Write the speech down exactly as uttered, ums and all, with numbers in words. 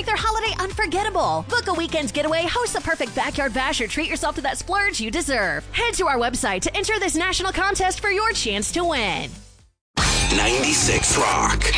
their holiday unforgettable. Book a weekend's getaway, host the perfect backyard bash, or treat yourself to that splurge you deserve. Head to our website to enter this national contest for your chance to win. ninety-six Rock.